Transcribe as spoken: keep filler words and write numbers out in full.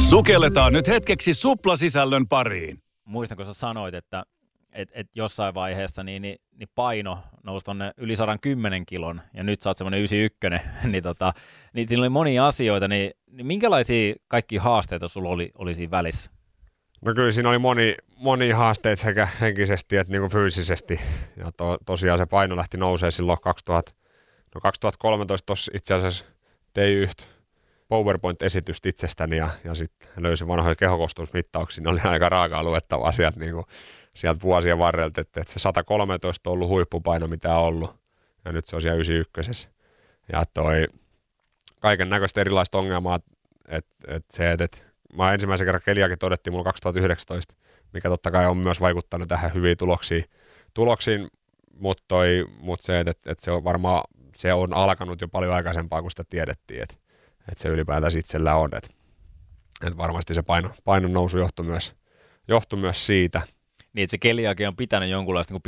Sukelletaan nyt hetkeksi suplasisällön pariin. Muistan, kun sä sanoit, että et, et jossain vaiheessa niin, niin, niin paino nousi tonne yli sata kymmenen kilon, ja nyt sä oot semmoinen yhdeksänkymmentäyksi, niin, tota, niin siinä oli monia asioita, niin, niin minkälaisia kaikkia haasteita sulla oli, oli siinä välissä? No kyllä siinä oli moni, moni haasteita sekä henkisesti että niinku fyysisesti, ja to, tosiaan se paino lähti nousee silloin kaksituhatta, no kaksituhattakolmetoista tuossa itse asiassa tein yhtä PowerPoint-esitystä itsestäni, ja, ja sitten löysin vanhoja kehokostumusmittauksia, ne oli aika raakaa luettavaa sieltä, niinku, sieltä vuosien varrelta, että, että se sata kolmetoista on ollut huippupaino, mitä on ollut, ja nyt se on siellä yhdeksänkymmentäyhdeksän. Ja toi kaiken näköistä erilaista ongelmaa, että et se, että et, mä ensimmäisen kerran keliakin todettiin mulla kaksituhattayhdeksäntoista, mikä totta kai on myös vaikuttanut tähän hyviin tuloksiin, tuloksiin mutta mut se, että et, et se on varmaan se on alkanut jo paljon aikaisempaa, kun sitä tiedettiin, että et se ylipäätänsä itsellä on. Että et varmasti se paino, painon nousu johtui myös, johtui myös siitä. Niin, että se keliakia on pitänyt jonkunlaista niin